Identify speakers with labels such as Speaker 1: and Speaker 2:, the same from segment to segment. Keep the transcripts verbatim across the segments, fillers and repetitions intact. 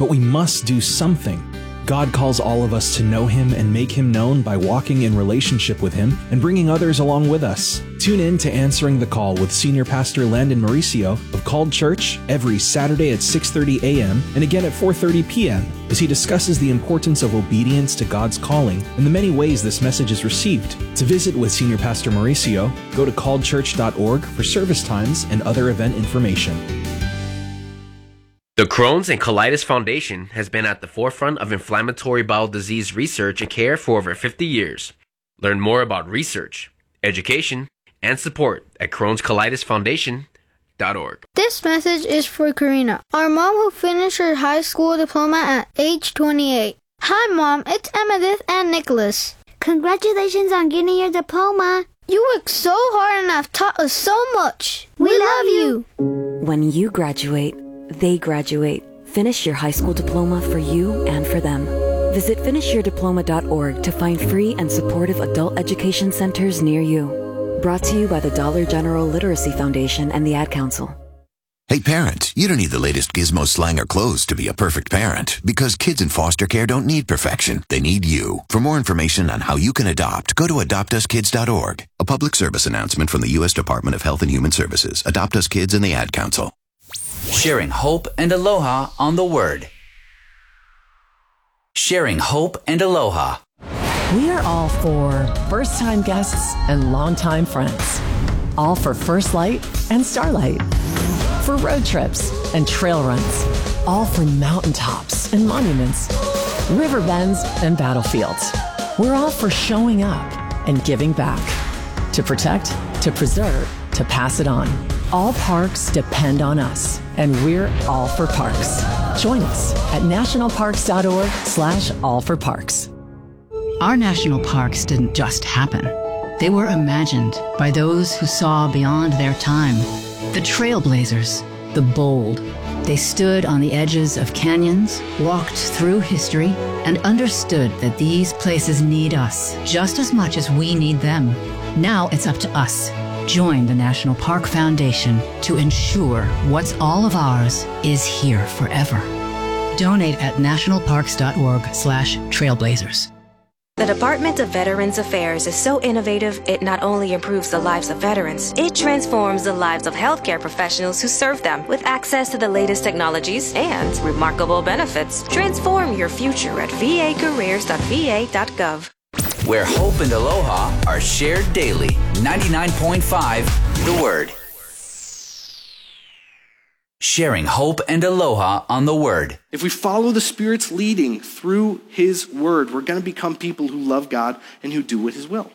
Speaker 1: but we must do something. God calls all of us to know Him and make Him known by walking in relationship with Him and bringing others along with us. Tune in to Answering the Call with Senior Pastor Landon Mauricio of Called Church every Saturday at six thirty a.m. and again at four thirty p.m. as he discusses the importance of obedience to God's calling and the many ways this message is received. To visit with Senior Pastor Mauricio, go to called church dot org for service times and other event information.
Speaker 2: The Crohn's and Colitis Foundation has been at the forefront of inflammatory bowel disease research and care for over fifty years. Learn more about research, education, and support at crohns colitis foundation dot org.
Speaker 3: This message is for Karina, our mom who finished her high school diploma at age twenty-eight. Hi, Mom. It's Emmettith and Nicholas.
Speaker 4: Congratulations on getting your diploma.
Speaker 3: You worked so hard and have taught us so much. We, we love you.
Speaker 5: When you graduate, they graduate. Finish your high school diploma for you and for them. Visit finish your diploma dot org to find free and supportive adult education centers near you. Brought to you by the Dollar General Literacy Foundation and the Ad Council.
Speaker 6: Hey parents, you don't need the latest gizmo, slang, or clothes to be a perfect parent, because kids in foster care don't need perfection. They need you. For more information on how you can adopt, go to adopt us kids dot org. A public service announcement from the U S Department of Health and Human Services, Adopt Us Kids, and the Ad Council.
Speaker 7: Sharing hope and aloha on the Word. Sharing hope and aloha.
Speaker 8: We are all for first-time guests and longtime friends. All for First Light and Starlight. For road trips and trail runs. All for mountaintops and monuments. River bends and battlefields. We're all for showing up and giving back. To protect, to preserve, to pass it on. All parks depend on us, and we're all for parks. Join us at national parks dot org slash all for parks.
Speaker 9: Our national parks didn't just happen. They were imagined by those who saw beyond their time. The trailblazers, the bold. They stood on the edges of canyons, walked through history, and understood that these places need us just as much as we need them. Now it's up to us. Join the National Park Foundation to ensure what's all of ours is here forever. Donate at national parks dot org slash trailblazers.
Speaker 10: The Department of Veterans Affairs is so innovative, it not only improves the lives of veterans, it transforms the lives of healthcare professionals who serve them with access to the latest technologies and remarkable benefits. Transform your future at v a careers dot v a dot gov.
Speaker 7: Where hope and aloha are shared daily. ninety-nine point five The Word. Sharing hope and aloha on the Word.
Speaker 11: If we follow the Spirit's leading through His Word, we're going to become people who love God and who do what His will.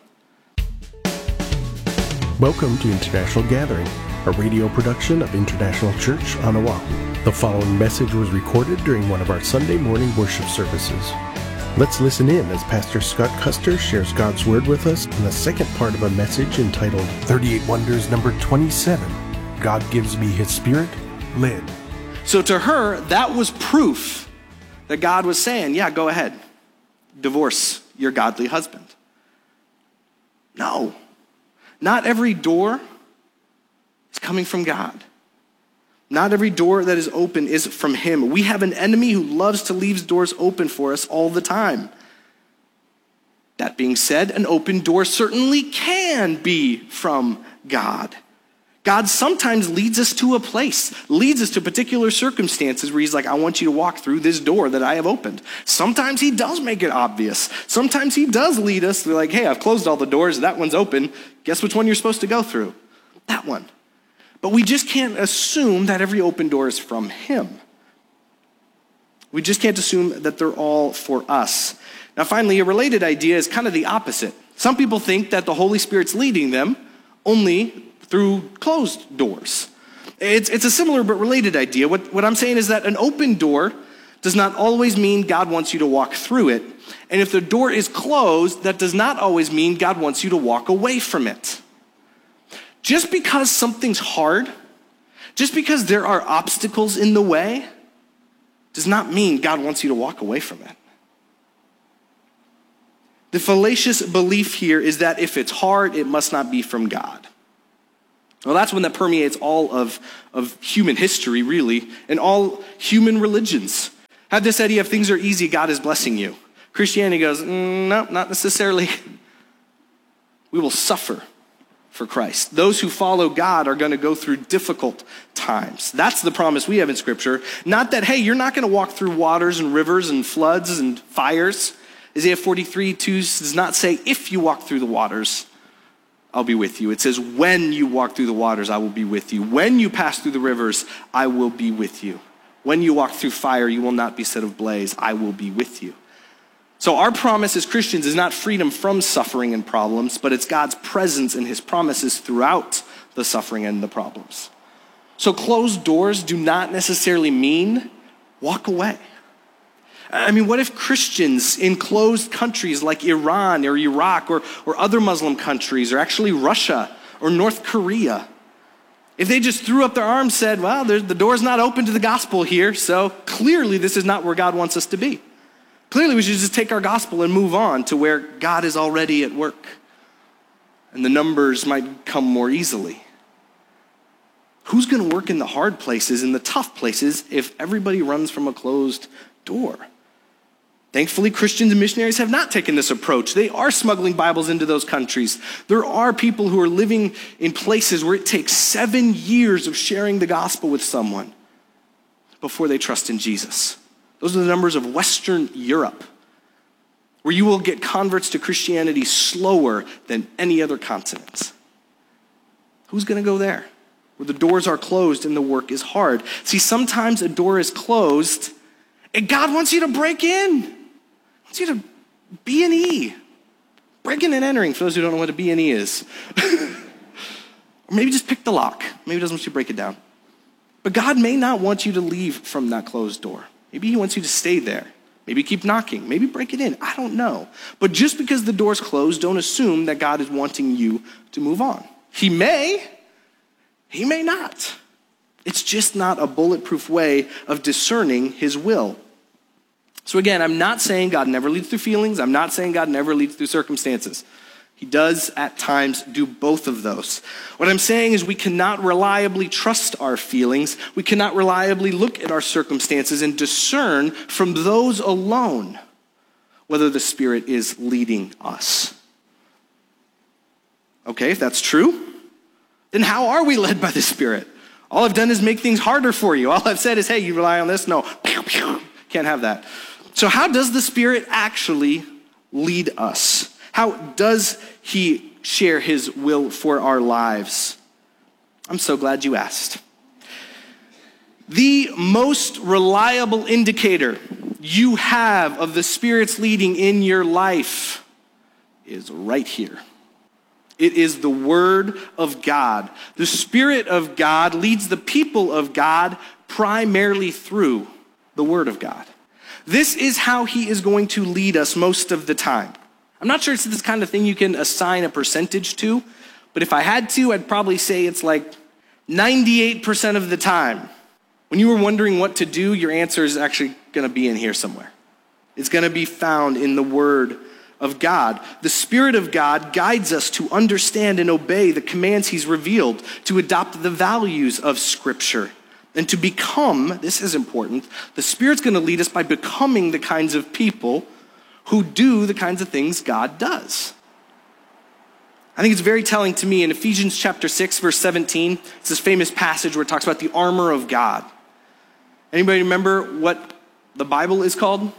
Speaker 12: Welcome to International Gathering, a radio production of International Church on Oahu. The following message was recorded during one of our Sunday morning worship services. Let's listen in as Pastor Scott Custer shares God's Word with us in the second part of a message entitled thirty-eight Wonders number twenty-seven, God Gives Me His Spirit, Lynn.
Speaker 11: So to her, that was proof that God was saying, yeah, go ahead. Divorce your godly husband. No. Not every door is coming from God. Not every door that is open is from Him. We have an enemy who loves to leave doors open for us all the time. That being said, an open door certainly can be from God. God sometimes leads us to a place, leads us to particular circumstances where He's like, I want you to walk through this door that I have opened. Sometimes He does make it obvious. Sometimes He does lead us. They're like, hey, I've closed all the doors. That one's open. Guess which one you're supposed to go through? That one. But we just can't assume that every open door is from Him. We just can't assume that they're all for us. Now, finally, a related idea is kind of the opposite. Some people think that the Holy Spirit's leading them only through closed doors. It's, it's a similar but related idea. What, what I'm saying is that an open door does not always mean God wants you to walk through it. And if the door is closed, that does not always mean God wants you to walk away from it. Just because something's hard, just because there are obstacles in the way, does not mean God wants you to walk away from it. The fallacious belief here is that if it's hard, it must not be from God. Well, that's one that permeates all of, of human history, really, and all human religions. Have this idea if things are easy, God is blessing you. Christianity goes, mm, no, not necessarily. We will suffer for Christ. Those who follow God are going to go through difficult times. That's the promise we have in Scripture. Not that, hey, you're not going to walk through waters and rivers and floods and fires. Isaiah forty-three two does not say, if you walk through the waters, I'll be with you. It says, when you walk through the waters, I will be with you. When you pass through the rivers, I will be with you. When you walk through fire, you will not be set ablaze. I will be with you. So our promise as Christians is not freedom from suffering and problems, but it's God's presence and his promises throughout the suffering and the problems. So closed doors do not necessarily mean walk away. I mean, what if Christians in closed countries like Iran or Iraq or, or other Muslim countries, or actually Russia or North Korea, if they just threw up their arms and said, well, the door's not open to the gospel here, so clearly this is not where God wants us to be. Clearly we should just take our gospel and move on to where God is already at work. And the numbers might come more easily. Who's going to work in the hard places, in the tough places, if everybody runs from a closed door? Thankfully, Christians and missionaries have not taken this approach. They are smuggling Bibles into those countries. There are people who are living in places where it takes seven years of sharing the gospel with someone before they trust in Jesus. Those are the numbers of Western Europe, where you will get converts to Christianity slower than any other continent. Who's going to go there? Where the doors are closed and the work is hard. See, sometimes a door is closed and God wants you to break in. He wants you to B and E. Breaking and entering, for those who don't know what a B and E is. Or maybe just pick the lock. Maybe he doesn't want you to break it down. But God may not want you to leave from that closed door. Maybe he wants you to stay there. Maybe keep knocking. Maybe break it in. I don't know. But just because the door's closed, don't assume that God is wanting you to move on. He may. He may not. It's just not a bulletproof way of discerning his will. So again, I'm not saying God never leads through feelings. I'm not saying God never leads through circumstances. He does at times do both of those. What I'm saying is we cannot reliably trust our feelings. We cannot reliably look at our circumstances and discern from those alone whether the Spirit is leading us. Okay, if that's true, then how are we led by the Spirit? All I've done is make things harder for you. All I've said is, hey, you rely on this? No. Can't have that. So how does the Spirit actually lead us? How does he share his will for our lives? I'm so glad you asked. The most reliable indicator you have of the Spirit's leading in your life is right here. It is the Word of God. The Spirit of God leads the people of God primarily through the Word of God. This is how he is going to lead us most of the time. I'm not sure it's this kind of thing you can assign a percentage to, but if I had to, I'd probably say it's like ninety-eight percent of the time. When you were wondering what to do, your answer is actually going to be in here somewhere. It's going to be found in the Word of God. The Spirit of God guides us to understand and obey the commands he's revealed, to adopt the values of Scripture, and to become, this is important, the Spirit's going to lead us by becoming the kinds of people who do the kinds of things God does. I think it's very telling to me in Ephesians chapter six, verse seventeen. It's this famous passage where it talks about the armor of God. Anybody remember what the Bible is called?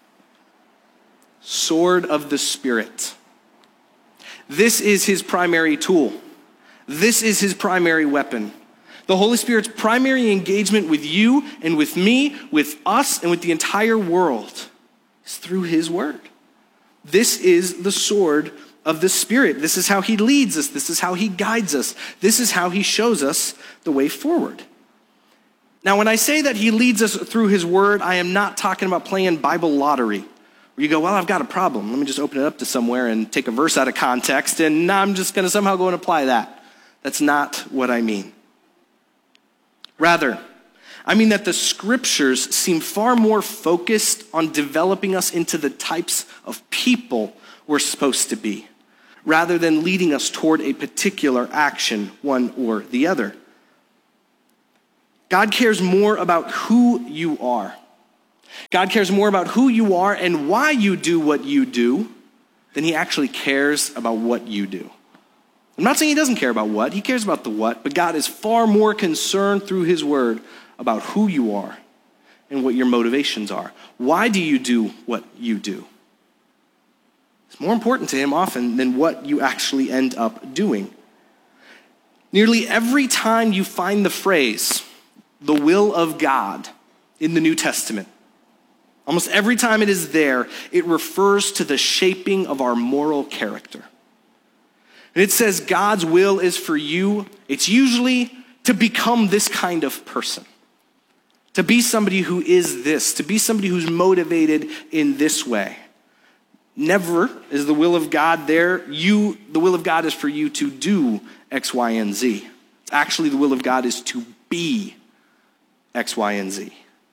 Speaker 11: Sword of the Spirit. This is his primary tool. This is his primary weapon. The Holy Spirit's primary engagement with you and with me, with us, and with the entire world is through his word. This is the sword of the Spirit. This is how he leads us. This is how he guides us. This is how he shows us the way forward. Now, when I say that he leads us through his word, I am not talking about playing Bible lottery, where you go, well, I've got a problem. Let me just open it up to somewhere and take a verse out of context, and I'm just going to somehow go and apply that. That's not what I mean. Rather, I mean that the scriptures seem far more focused on developing us into the types of people we're supposed to be, rather than leading us toward a particular action, one or the other. God cares more about who you are. God cares more about who you are and why you do what you do than he actually cares about what you do. I'm not saying he doesn't care about what, he cares about the what, but God is far more concerned through his word about who you are and what your motivations are. Why do you do what you do? It's more important to him often than what you actually end up doing. Nearly every time you find the phrase, the will of God, in the New Testament, almost every time it is there, it refers to the shaping of our moral character. And it says God's will is for you, it's usually to become this kind of person. To be somebody who is this, to be somebody who's motivated in this way. Never is the will of God there. You, the will of God is for you to do X, Y, and Z. Actually, the will of God is to be X, Y, and Z.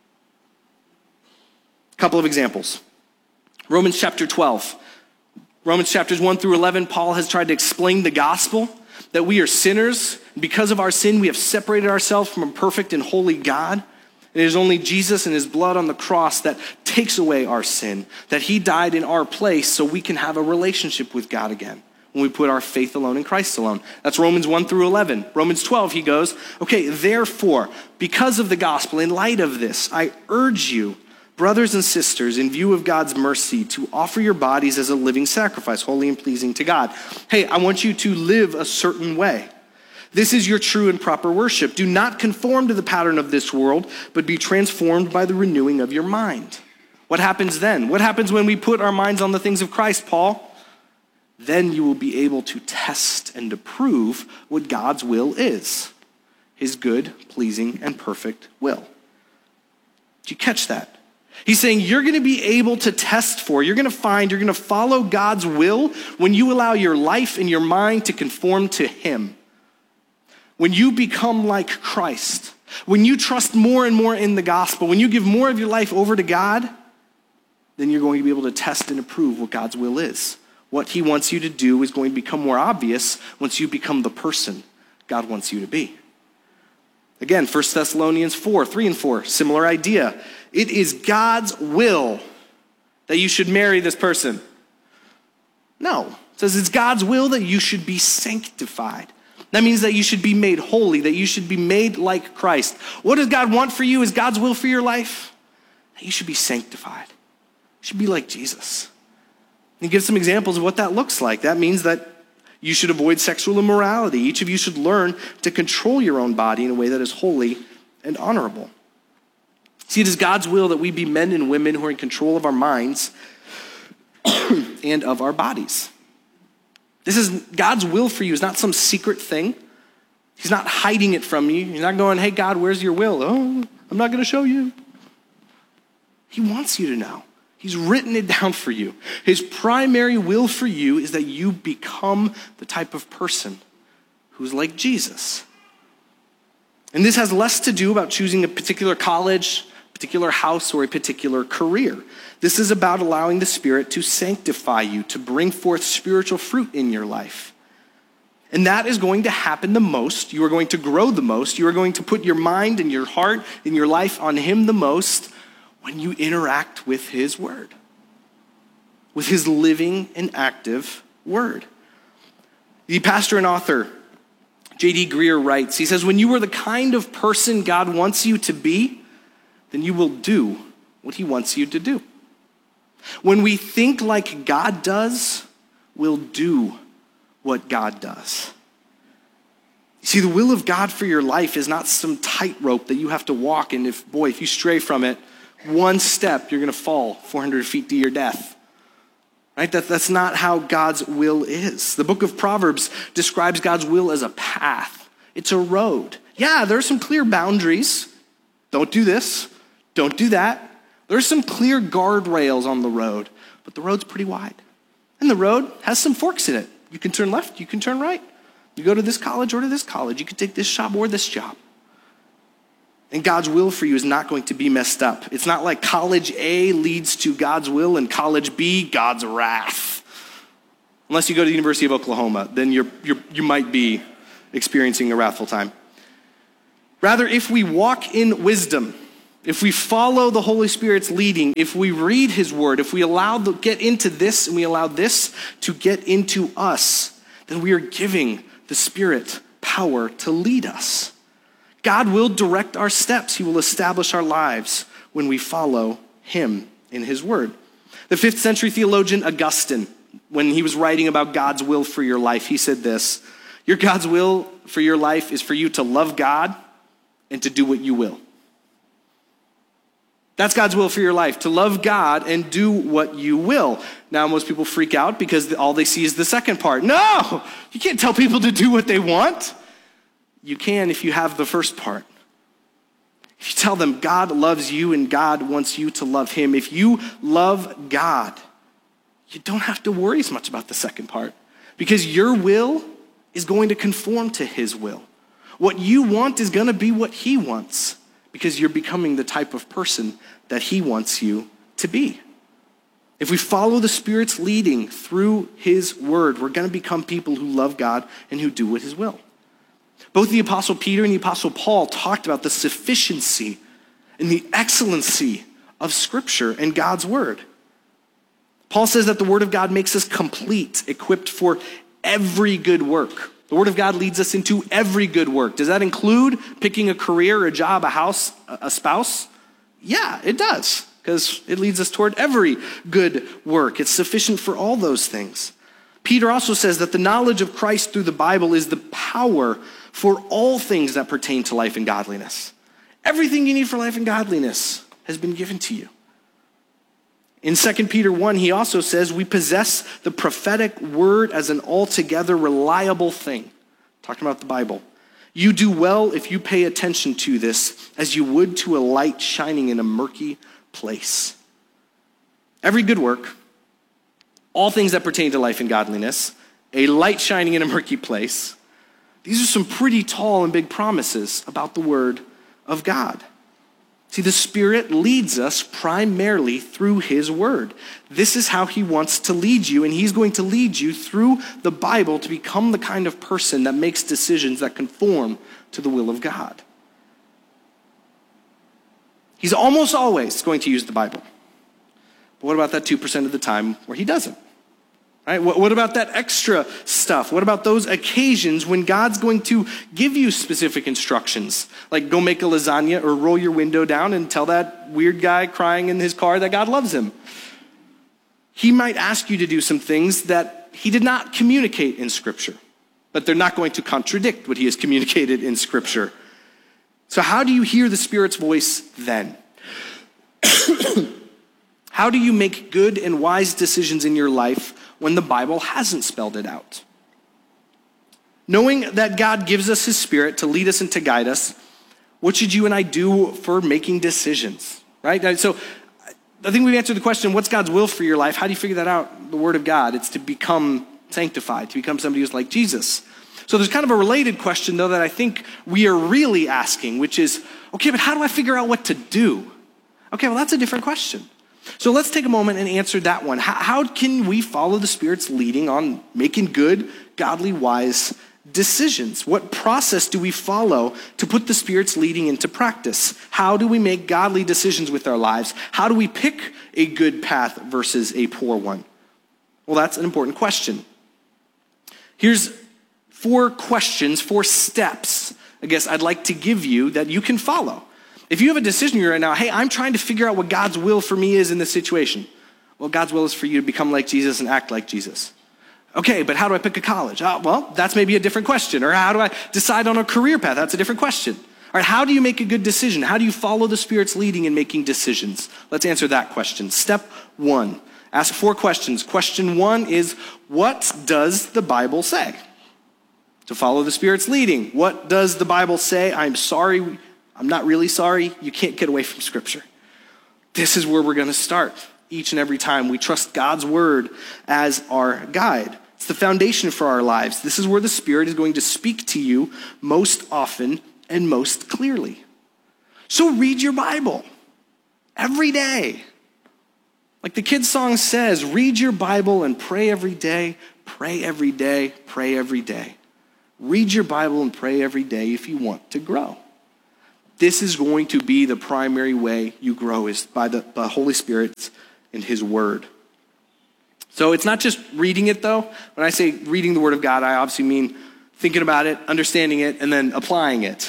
Speaker 11: A couple of examples. Romans chapter twelve. Romans chapters one through eleven, Paul has tried to explain the gospel, that we are sinners. Because of our sin, we have separated ourselves from a perfect and holy God. It is only Jesus and his blood on the cross that takes away our sin, that he died in our place so we can have a relationship with God again when we put our faith alone in Christ alone. That's Romans one through eleven. Romans twelve, he goes, okay, therefore, because of the gospel, in light of this, I urge you, brothers and sisters, in view of God's mercy, to offer your bodies as a living sacrifice, holy and pleasing to God. Hey, I want you to live a certain way. This is your true and proper worship. Do not conform to the pattern of this world, but be transformed by the renewing of your mind. What happens then? What happens when we put our minds on the things of Christ, Paul? Then you will be able to test and approve what God's will is, his good, pleasing, and perfect will. Did you catch that? He's saying you're going to be able to test for, you're going to find, you're going to follow God's will when you allow your life and your mind to conform to him. When you become like Christ, when you trust more and more in the gospel, when you give more of your life over to God, then you're going to be able to test and approve what God's will is. What he wants you to do is going to become more obvious once you become the person God wants you to be. Again, First Thessalonians four, three and four, similar idea. It is God's will that you should marry this person. No, it says it's God's will that you should be sanctified. That means that you should be made holy, that you should be made like Christ. What does God want for you? Is God's will for your life? That you should be sanctified. You should be like Jesus. And he gives some examples of what that looks like. That means that you should avoid sexual immorality. Each of you should learn to control your own body in a way that is holy and honorable. See, it is God's will that we be men and women who are in control of our minds and of our bodies. This is God's will for you. It's not some secret thing. He's not hiding it from you. He's not going, hey, God, where's your will? Oh, I'm not going to show you. He wants you to know. He's written it down for you. His primary will for you is that you become the type of person who's like Jesus. And this has less to do about choosing a particular college, particular house, or a particular career. This is about allowing the Spirit to sanctify you, to bring forth spiritual fruit in your life. And that is going to happen the most. You are going to grow the most. You are going to put your mind and your heart and your life on him the most when you interact with his word, with his living and active word. The pastor and author, J D Greear, writes, he says, when you are the kind of person God wants you to be, then you will do what he wants you to do. When we think like God does, we'll do what God does. You see, the will of God for your life is not some tightrope that you have to walk, and if, boy, if you stray from it, one step, you're going to fall four hundred feet to your death. Right? That, that's not how God's will is. The book of Proverbs describes God's will as a path. It's a road. Yeah, there are some clear boundaries. Don't do this. Don't do that. There's some clear guardrails on the road, but the road's pretty wide. And the road has some forks in it. You can turn left, you can turn right. You go to this college or to this college. You can take this job or this job. And God's will for you is not going to be messed up. It's not like college A leads to God's will and college B, God's wrath. Unless you go to the University of Oklahoma, then you're, you're, you might be experiencing a wrathful time. Rather, if we walk in wisdom, if we follow the Holy Spirit's leading, if we read his word, if we allow the, get into this and we allow this to get into us, then we are giving the Spirit power to lead us. God will direct our steps. He will establish our lives when we follow him in his word. The fifth century theologian Augustine, when he was writing about God's will for your life, he said this: your God's will for your life is for you to love God and to do what you will. That's God's will for your life, to love God and do what you will. Now, most people freak out because all they see is the second part. No, you can't tell people to do what they want. You can if you have the first part. If you tell them God loves you and God wants you to love him, if you love God, you don't have to worry as much about the second part, because your will is going to conform to his will. What you want is going to be what he wants, because you're becoming the type of person that he wants you to be. If we follow the Spirit's leading through his word, we're going to become people who love God and who do what his will. Both the Apostle Peter and the Apostle Paul talked about the sufficiency and the excellency of Scripture and God's word. Paul says that the word of God makes us complete, equipped for every good work. The word of God leads us into every good work. Does that include picking a career, a job, a house, a spouse? Yeah, it does, because it leads us toward every good work. It's sufficient for all those things. Peter also says that the knowledge of Christ through the Bible is the power for all things that pertain to life and godliness. Everything you need for life and godliness has been given to you. In Second Peter one, he also says we possess the prophetic word as an altogether reliable thing. Talking about the Bible. You do well if you pay attention to this as you would to a light shining in a murky place. Every good work, all things that pertain to life and godliness, a light shining in a murky place. These are some pretty tall and big promises about the word of God. See, the Spirit leads us primarily through his word. This is how he wants to lead you, and he's going to lead you through the Bible to become the kind of person that makes decisions that conform to the will of God. He's almost always going to use the Bible. But what about that two percent of the time where he doesn't? Right? What about that extra stuff? What about those occasions when God's going to give you specific instructions? Like go make a lasagna or roll your window down and tell that weird guy crying in his car that God loves him. He might ask you to do some things that he did not communicate in Scripture, but they're not going to contradict what he has communicated in Scripture. So how do you hear the Spirit's voice then? How do you make good and wise decisions in your life when the Bible hasn't spelled it out? Knowing that God gives us his Spirit to lead us and to guide us, what should you and I do for making decisions, right? So I think we've answered the question, what's God's will for your life? How do you figure that out? The word of God. It's to become sanctified, to become somebody who's like Jesus. So there's kind of a related question, though, that I think we are really asking, which is, okay, but how do I figure out what to do? Okay, well, that's a different question. So let's take a moment and answer that one. How, how can we follow the Spirit's leading on making good, godly, wise decisions? What process do we follow to put the Spirit's leading into practice? How do we make godly decisions with our lives? How do we pick a good path versus a poor one? Well, that's an important question. Here's four questions, four steps, I guess I'd like to give you that you can follow. If you have a decision right now, hey, I'm trying to figure out what God's will for me is in this situation. Well, God's will is for you to become like Jesus and act like Jesus. Okay, but how do I pick a college? Uh, well, that's maybe a different question. Or how do I decide on a career path? That's a different question. All right, how do you make a good decision? How do you follow the Spirit's leading in making decisions? Let's answer that question. Step one, ask four questions. Question one is, what does the Bible say? To follow the Spirit's leading, what does the Bible say? I'm sorry, I'm not really sorry. You can't get away from Scripture. This is where we're going to start each and every time. We trust God's word as our guide. It's the foundation for our lives. This is where the Spirit is going to speak to you most often and most clearly. So read your Bible every day. Like the kids' song says, read your Bible and pray every day, pray every day, pray every day. Read your Bible and pray every day if you want to grow. This is going to be the primary way you grow, is by the, the Holy Spirit and his word. So it's not just reading it, though. When I say reading the word of God, I obviously mean thinking about it, understanding it, and then applying it.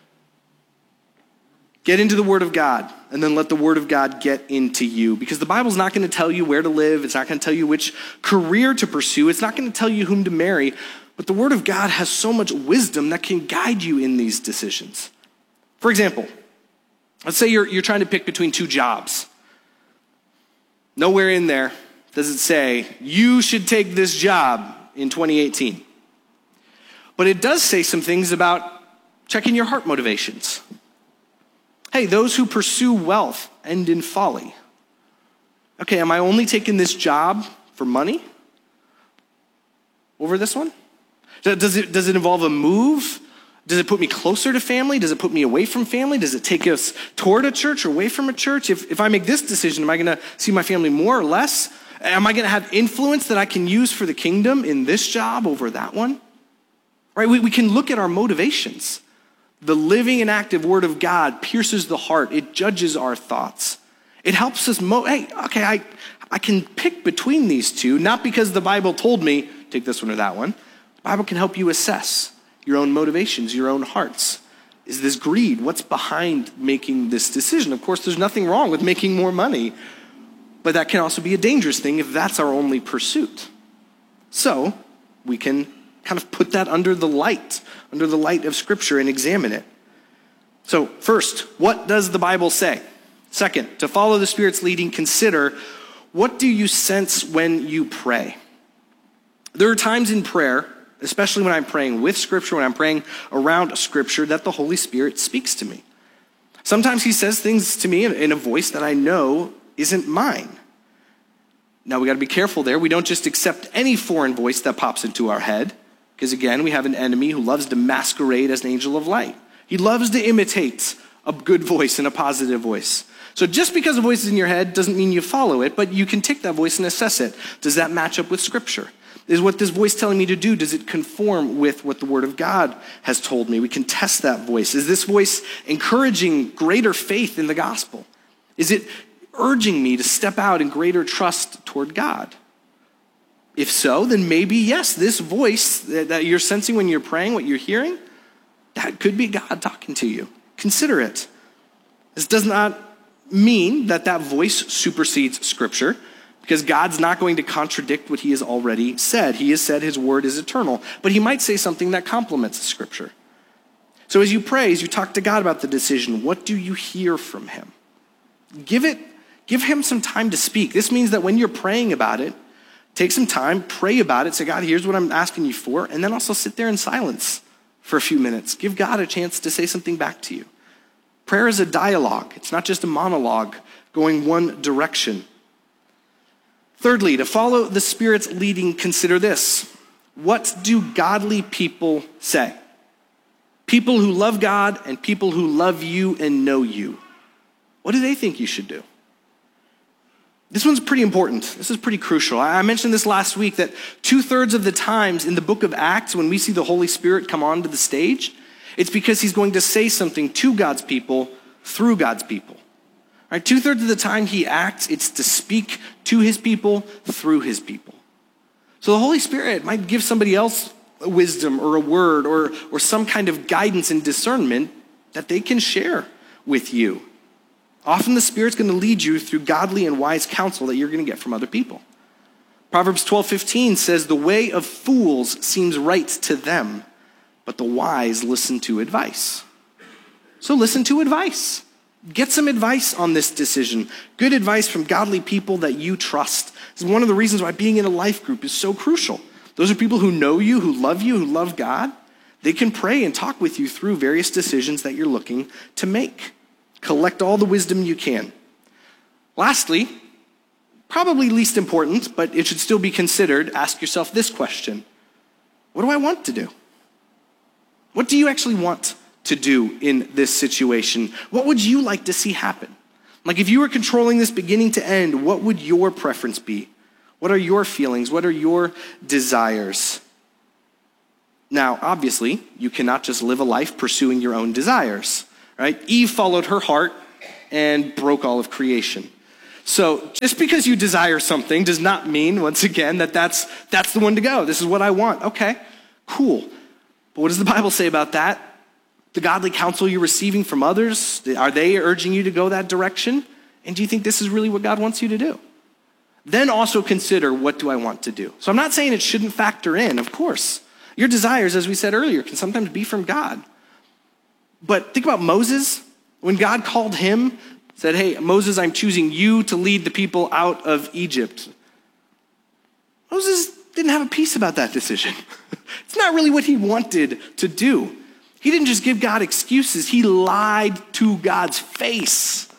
Speaker 11: Get into the word of God, and then let the word of God get into you. Because the Bible's not going to tell you where to live. It's not going to tell you which career to pursue. It's not going to tell you whom to marry. But the word of God has so much wisdom that can guide you in these decisions. For example, let's say you're, you're trying to pick between two jobs. Nowhere in there does it say, you should take this job in twenty eighteen. But it does say some things about checking your heart motivations. Hey, those who pursue wealth end in folly. Okay, am I only taking this job for money over this one? Does it, does it involve a move? Does it put me closer to family? Does it put me away from family? Does it take us toward a church or away from a church? If, if I make this decision, am I going to see my family more or less? Am I going to have influence that I can use for the kingdom in this job over that one? Right? We, we can look at our motivations. The living and active word of God pierces the heart. It judges our thoughts. It helps us, mo- hey, okay, I, I can pick between these two, not because the Bible told me, take this one or that one. The Bible can help you assess your own motivations, your own hearts. Is this greed? What's behind making this decision? Of course, there's nothing wrong with making more money, but that can also be a dangerous thing if that's our only pursuit. So we can kind of put that under the light, under the light of Scripture and examine it. So first, what does the Bible say? Second, to follow the Spirit's leading, consider, what do you sense when you pray? There are times in prayer, especially when I'm praying with Scripture, when I'm praying around Scripture, that the Holy Spirit speaks to me. Sometimes he says things to me in a voice that I know isn't mine. Now we got to be careful there. We don't just accept any foreign voice that pops into our head, because again, we have an enemy who loves to masquerade as an angel of light. He loves to imitate a good voice and a positive voice. So just because a voice is in your head doesn't mean you follow it, but you can take that voice and assess it. Does that match up with Scripture? Is what this voice telling me to do, does it conform with what the Word of God has told me? We can test that voice. Is this voice encouraging greater faith in the gospel? Is it urging me to step out in greater trust toward God? If so, then maybe, yes, this voice that you're sensing when you're praying, what you're hearing, that could be God talking to you. Consider it. This does not mean that that voice supersedes Scripture, because God's not going to contradict what he has already said. He has said his word is eternal, but he might say something that complements Scripture. So as you pray, as you talk to God about the decision, what do you hear from him? Give it, give him some time to speak. This means that when you're praying about it, take some time, pray about it, say, God, here's what I'm asking you for, and then also sit there in silence for a few minutes. Give God a chance to say something back to you. Prayer is a dialogue. It's not just a monologue going one direction. Thirdly, to follow the Spirit's leading, consider this. What do godly people say? People who love God and people who love you and know you. What do they think you should do? This one's pretty important. This is pretty crucial. I mentioned this last week that two-thirds of the times in the book of Acts when we see the Holy Spirit come onto the stage, it's because he's going to say something to God's people through God's people. Right? Two-thirds of the time he acts, it's to speak to his people through his people. So the Holy Spirit might give somebody else wisdom or a word or, or some kind of guidance and discernment that they can share with you. Often the Spirit's going to lead you through godly and wise counsel that you're going to get from other people. Proverbs twelve fifteen says, the way of fools seems right to them, but the wise listen to advice. So listen to advice. Get some advice on this decision. Good advice from godly people that you trust. This is one of the reasons why being in a life group is so crucial. Those are people who know you, who love you, who love God. They can pray and talk with you through various decisions that you're looking to make. Collect all the wisdom you can. Lastly, probably least important, but it should still be considered, ask yourself this question. What do I want to do? What do you actually want to do in this situation? What would you like to see happen? Like if you were controlling this beginning to end, what would your preference be? What are your feelings? What are your desires? Now, obviously, you cannot just live a life pursuing your own desires. right? Eve followed her heart and broke all of creation. So just because you desire something does not mean, once again, that that's, that's the one to go. This is what I want. Okay, cool. But what does the Bible say about that? The godly counsel you're receiving from others, are they urging you to go that direction? And do you think this is really what God wants you to do? Then also consider, what do I want to do? So I'm not saying it shouldn't factor in, of course. Your desires, as we said earlier, can sometimes be from God. But think about Moses. When God called him, said, hey, Moses, I'm choosing you to lead the people out of Egypt. Moses didn't have a peace about that decision. It's not really what he wanted to do. He didn't just give God excuses. He lied to God's face.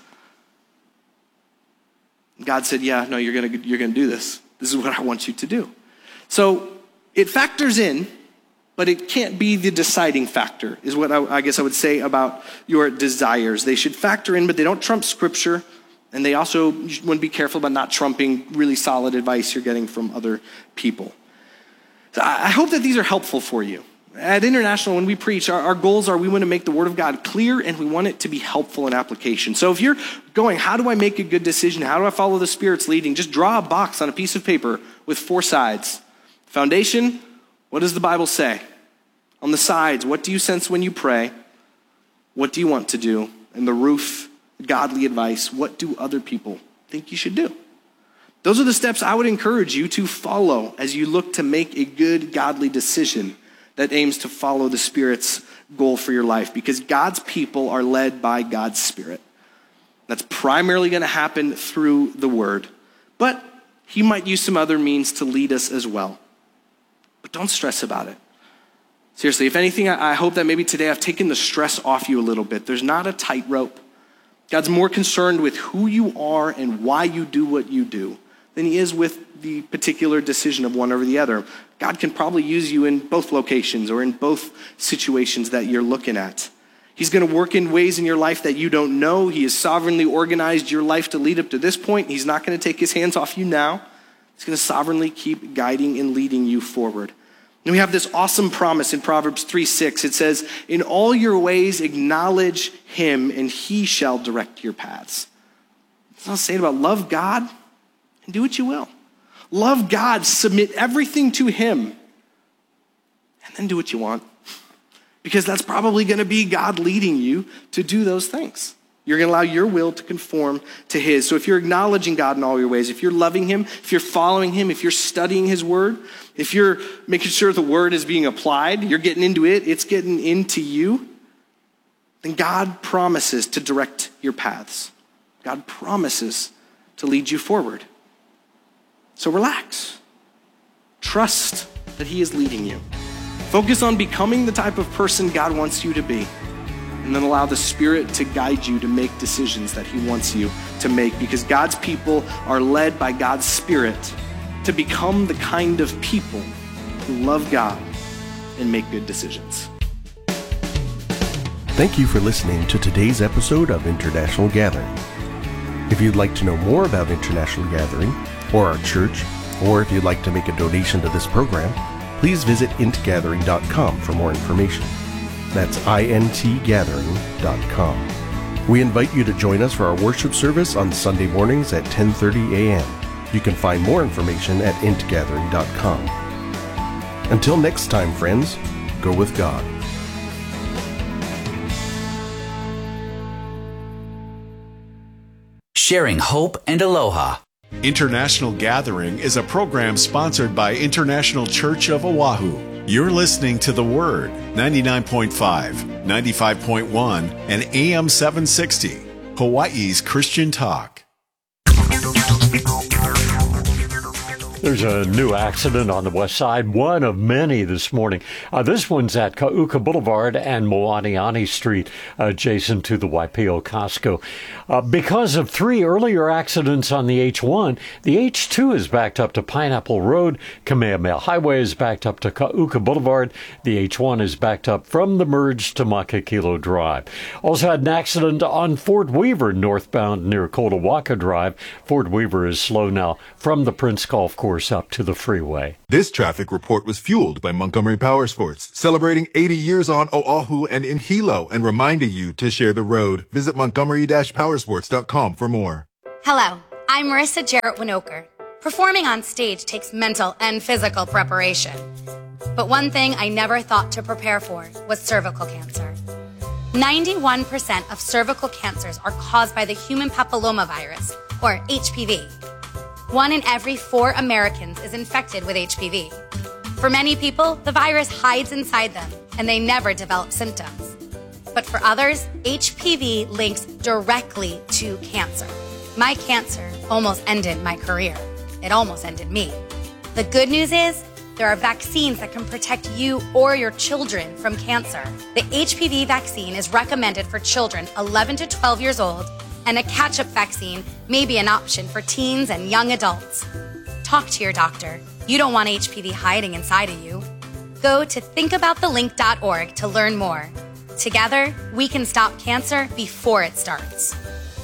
Speaker 11: God said, yeah, no, you're gonna, you're gonna do this. This is what I want you to do. So it factors in, but it can't be the deciding factor, is what I, I guess I would say about your desires. They should factor in, but they don't trump Scripture. And they also, you want to be careful about not trumping really solid advice you're getting from other people. So I, I hope that these are helpful for you. At International, when we preach, our, our goals are we want to make the Word of God clear and we want it to be helpful in application. So if you're going, how do I make a good decision? How do I follow the Spirit's leading? Just draw a box on a piece of paper with four sides. Foundation, what does the Bible say? On the sides, what do you sense when you pray? What do you want to do? And the roof, godly advice, what do other people think you should do? Those are the steps I would encourage you to follow as you look to make a good, godly decision that aims to follow the Spirit's goal for your life, because God's people are led by God's Spirit. That's primarily going to happen through the Word, but He might use some other means to lead us as well. But don't stress about it. Seriously, if anything, I hope that maybe today I've taken the stress off you a little bit. There's not a tightrope. God's more concerned with who you are and why you do what you do than He is with the particular decision of one over the other. God can probably use you in both locations or in both situations that you're looking at. He's going to work in ways in your life that you don't know. He has sovereignly organized your life to lead up to this point. He's not going to take His hands off you now. He's going to sovereignly keep guiding and leading you forward. And we have this awesome promise in Proverbs three six. It says, in all your ways acknowledge Him and He shall direct your paths. It's not saying about love God and do what you will. Love God, submit everything to Him, and then do what you want. Because that's probably going to be God leading you to do those things. You're going to allow your will to conform to His. So if you're acknowledging God in all your ways, if you're loving Him, if you're following Him, if you're studying His Word, if you're making sure the Word is being applied, you're getting into it, it's getting into you, then God promises to direct your paths. God promises to lead you forward. So relax. Trust that He is leading you. Focus on becoming the type of person God wants you to be. And then allow the Spirit to guide you to make decisions that He wants you to make. Because God's people are led by God's Spirit to become the kind of people who love God and make good decisions.
Speaker 12: Thank you for listening to today's episode of International Gathering. If you'd like to know more about International Gathering or our church, or if you'd like to make a donation to this program, please visit int gathering dot com for more information. That's int gathering dot com. We invite you to join us for our worship service on Sunday mornings at ten thirty a.m. You can find more information at int gathering dot com. Until next time, friends, go with God.
Speaker 7: Sharing hope and aloha.
Speaker 13: International Gathering is a program sponsored by International Church of Oahu. You're listening to The Word, ninety-nine point five, ninety-five point one, and A M seven sixty, Hawaii's Christian Talk.
Speaker 14: There's a new accident on the west side, one of many this morning. Uh, this one's at Ka'uka Boulevard and Moaniani Street, adjacent to the Waipio Costco. Uh, because of three earlier accidents on the H one, the H two is backed up to Pineapple Road. Kamehameha Highway is backed up to Ka'uka Boulevard. The H one is backed up from the merge to Makakilo Drive. Also had an accident on Fort Weaver, northbound near Kolawaka Drive. Fort Weaver is slow now from the Prince Golf Course force up to the freeway.
Speaker 15: This traffic report was fueled by Montgomery Power Sports, celebrating eighty years on Oahu and in Hilo, and reminding you to share the road. Visit montgomery dash powersports dot com for more.
Speaker 16: Hello, I'm Marissa Jarrett Winoker. Performing on stage takes mental and physical preparation. But one thing I never thought to prepare for was cervical cancer. ninety-one percent of cervical cancers are caused by the human papillomavirus, or H P V. One in every four Americans is infected with H P V. For many people, the virus hides inside them, and they never develop symptoms. But for others, H P V links directly to cancer. My cancer almost ended my career. It almost ended me. The good news is, there are vaccines that can protect you or your children from cancer. The H P V vaccine is recommended for children eleven to twelve years old, and a catch-up vaccine may be an option for teens and young adults. Talk to your doctor. You don't want H P V hiding inside of you. Go to think about the link dot org to learn more. Together, we can stop cancer before it starts.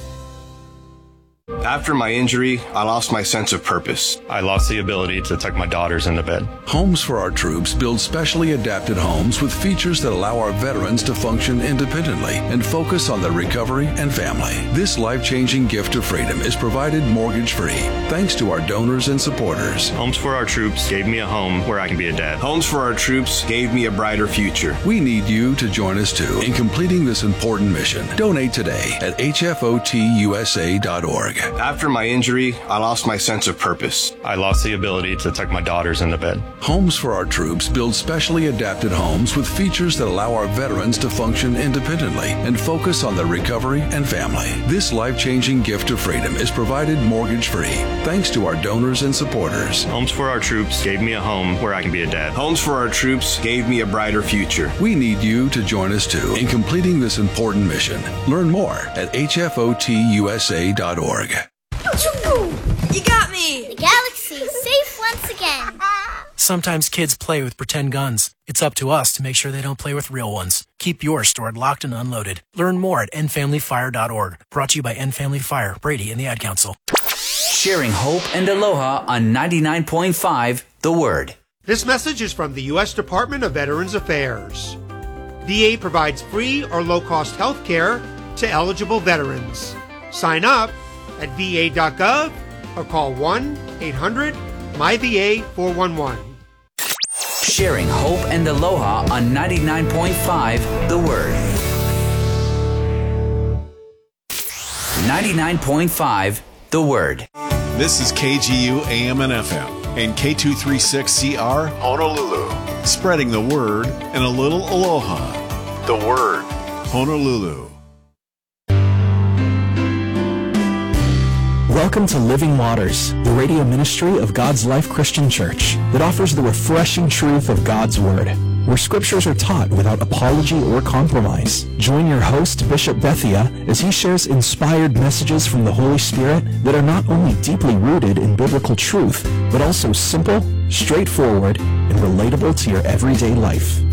Speaker 17: After my injury, I lost my sense of purpose. I lost the ability to tuck my daughters into bed.
Speaker 18: Homes for Our Troops builds specially adapted homes with features that allow our veterans to function independently and focus on their recovery and family. This life-changing gift of freedom is provided mortgage-free thanks to our donors and supporters.
Speaker 17: Homes for Our Troops gave me a home where I can be a dad. Homes for Our Troops gave me a brighter future.
Speaker 18: We need you to join us too in completing this important mission. Donate today at H F O T U S A dot org.
Speaker 17: After my injury, I lost my sense of purpose. I lost the ability to tuck my daughters into bed.
Speaker 18: Homes for Our Troops build specially adapted homes with features that allow our veterans to function independently and focus on their recovery and family. This life-changing gift of freedom is provided mortgage-free thanks to our donors and supporters.
Speaker 17: Homes for Our Troops gave me a home where I can be a dad. Homes for Our Troops gave me a brighter future.
Speaker 18: We need you to join us too in completing this important mission. Learn more at H F O T U S A dot org.
Speaker 19: You got me!
Speaker 4: The galaxy is safe once again.
Speaker 20: Sometimes kids play with pretend guns. It's up to us to make sure they don't play with real ones. Keep yours stored locked and unloaded. Learn more at end family fire dot org. Brought to you by End Family Fire, Brady, and the Ad Council.
Speaker 7: Sharing hope and aloha on ninety-nine point five The Word.
Speaker 21: This message is from the U S Department of Veterans Affairs. V A provides free or low-cost health care to eligible veterans. Sign up at V A dot gov or call one eight hundred M Y V A four one one.
Speaker 7: Sharing hope and aloha on ninety-nine point five The Word. ninety-nine point five The Word.
Speaker 13: This is K G U A M and F M and K two thirty-six C R Honolulu. Spreading the word and a little aloha. The Word. Honolulu.
Speaker 1: Welcome to Living Waters, the radio ministry of God's Life Christian Church that offers the refreshing truth of God's Word, where scriptures are taught without apology or compromise. Join your host, Bishop Bethia, as he shares inspired messages from the Holy Spirit that are not only deeply rooted in biblical truth, but also simple, straightforward, and relatable to your everyday life.